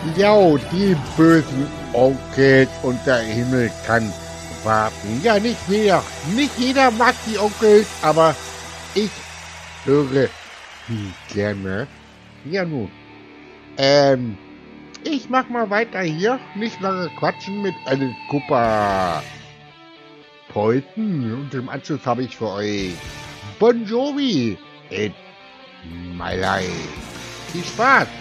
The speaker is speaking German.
Ja, die bösen Onkels unter Himmel kann warten. Ja, nicht jeder mag die Onkels, aber ich höre die gerne. Ja, nun. Ich mach mal weiter hier. Nicht lange quatschen mit einem Kuppa Polten. Und im Anschluss habe ich für euch Bon Jovi in My Life. Viel Spaß!